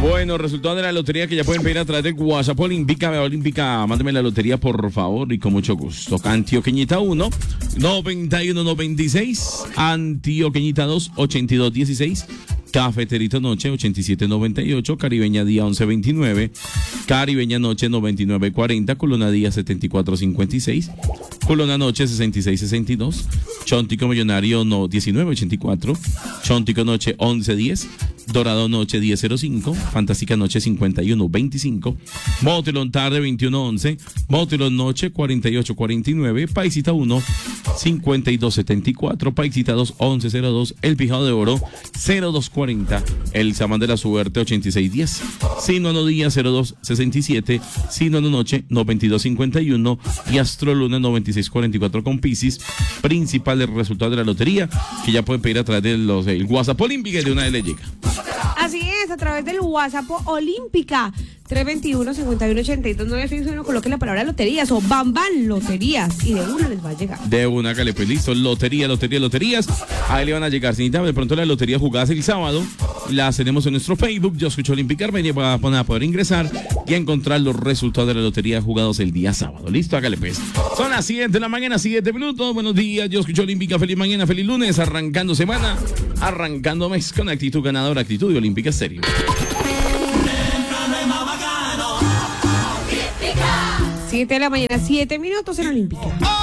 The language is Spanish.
Bueno, resultado de la lotería que ya pueden pedir a través de WhatsApp Olímpica. Mándeme la lotería, por favor, y con mucho gusto. Antioqueñita 1, 9196. Antioqueñita 2, 8216. Cafeterito Noche 8798, Caribeña Día 1129, Caribeña Noche 9940, Culona Día 7456, Culona Noche 6662, Chontico Millonario 1984, Chontico Noche 1110, Dorado Noche 1005, Fantástica Noche 5125, Motelón Tarde 2111, Motelón Noche 4849, Paisita 1 5274, Paisita 2 1102, El Pijado de Oro 0240, el Samán de la Suerte 8610, Sinuano Día 0267, Sinuano Noche 9251 y Astroluna 9644 con Piscis. Principal del resultado de la lotería que ya pueden pedir a través de el WhatsApp Olímpica y de una vez le llega. Así es, a través del WhatsApp Olímpica 321-5182-961, coloque la palabra loterías o Bambán Loterías y de una les va a llegar. De una, que pues listo, loterías. Ahí le van a llegar. Si necesitan de pronto la lotería jugadas el sábado, las tenemos en nuestro Facebook. Yo escucho Olímpica Armenia para poder ingresar y encontrar los resultados de la lotería jugados el día sábado. Listo, hágale pues. Son las 7 de la mañana, 7 minutos. Buenos días, yo escucho Olímpica. Feliz mañana, feliz lunes. Arrancando semana, arrancando mes con actitud ganadora, actitud de Olímpica Serio. 7 de la mañana, 7 minutos en Olímpica.